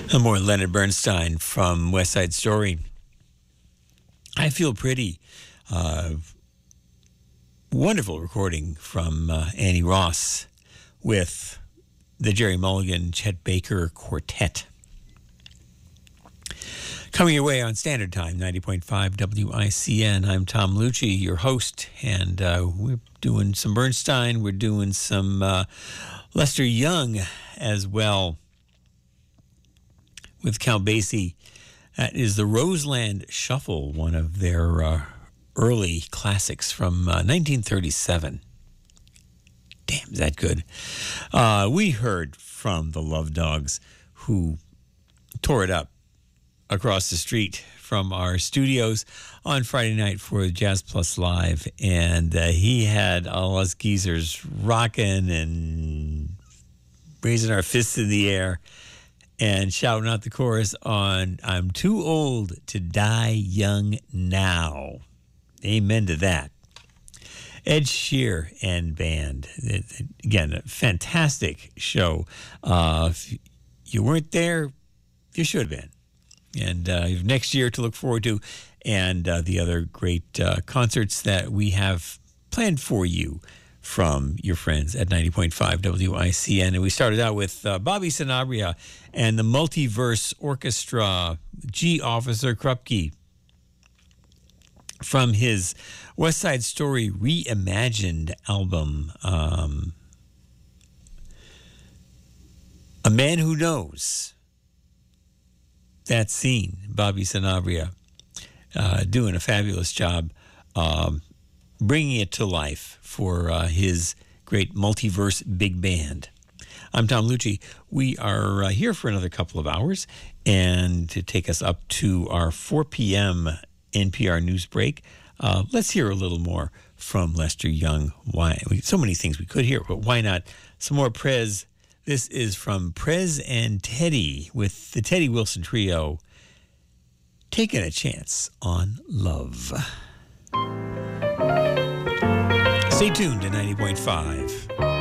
More Leonard Bernstein from West Side Story. I Feel Pretty. Wonderful recording from Annie Ross with the Jerry Mulligan, Chet Baker Quartet. Coming your way on Standard Time, 90.5 WICN. I'm Tom Lucci, your host, and we're doing some Bernstein. We're doing some Lester Young as well with Count Basie. That is the Roseland Shuffle, one of their early classics from 1937. Damn, is that good? We heard from the Love Dogs, who tore it up across the street from our studios on Friday night for Jazz Plus Live, and he had all us geezers rocking and raising our fists in the air and shouting out the chorus on I'm Too Old to Die Young Now. Amen to that. Ed Sheeran and band. Again, a fantastic show. If you weren't there, you should have been. And you have next year to look forward to, and the other great concerts that we have planned for you from your friends at 90.5 WICN. And we started out with Bobby Sanabria and the Multiverse Orchestra, G. Officer Krupke, from his West Side Story Reimagined album, A Man Who Knows. That scene, Bobby Sanabria doing a fabulous job bringing it to life for his great multiverse big band. I'm Tom Lucci. We are here for another couple of hours, and to take us up to our 4 p.m. NPR news break, let's hear a little more from Lester Young. So many things we could hear, but why not some more Prez? This is from Prez and Teddy with the Teddy Wilson Trio, Taking a Chance on Love. Stay tuned to 90.5.